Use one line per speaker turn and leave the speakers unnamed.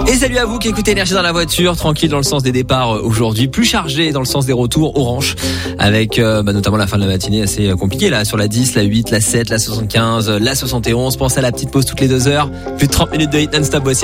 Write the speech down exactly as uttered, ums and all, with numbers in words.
Et salut à vous qui écoutez Énergie dans la voiture, tranquille dans le sens des départs aujourd'hui, plus chargé dans le sens des retours, orange, avec euh, bah, notamment la fin de la matinée assez compliquée là, sur la dix, la huit, la sept, la soixante-quinze, la soixante et onze. Pensez à la petite pause toutes les deux heures, plus de trente minutes de hit non-stop. Voici